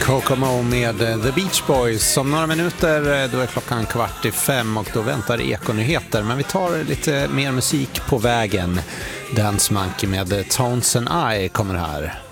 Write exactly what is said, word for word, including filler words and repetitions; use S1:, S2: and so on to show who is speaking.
S1: Kokomo med The Beach Boys. Om några minuter då är klockan kvart i fem och då väntar ekonyheter. Men vi tar lite mer musik på vägen. Dance Monkey med Tones and I kommer här.